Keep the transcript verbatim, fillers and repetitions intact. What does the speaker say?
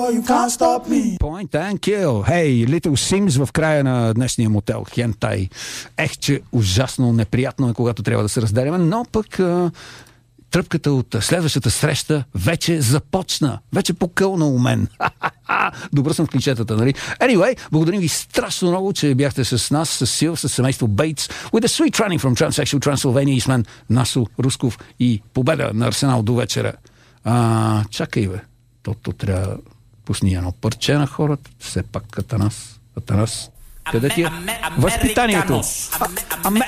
Point and kill. Hey, Little Sims в края на днешния мотел. Хентай. Ех, че ужасно неприятно е, когато трябва да се разделяме, но пък а, тръпката от следващата среща вече започна. Вече покълна у мен. Добър съм в клишетата, нали? Anyway, благодарим ви страшно много, че бяхте с нас, с Сил, с семейство Бейтс, with a sweet running from Transsexual Transylvania, Eastman, Насо Русков и победа на Арсенал до вечера. А, чакай, бе. То-то трябва пусни едно парче на хората. Все пак Атанас. Атанас. Къде ти е? Възпитанието. А,